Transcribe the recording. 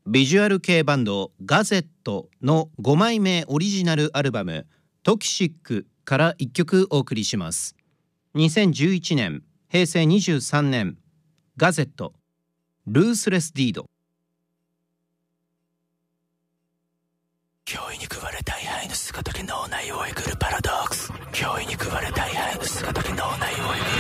ビジュアル系バンドガゼットの5枚目オリジナルアルバムトキシックから1曲お送りします。2011年平成23年ガゼットルースレスディード。 脅威に食われ大敗の姿で脳内をえぐるパラドックス。脅威に食われ大敗の姿で脳内をえぐる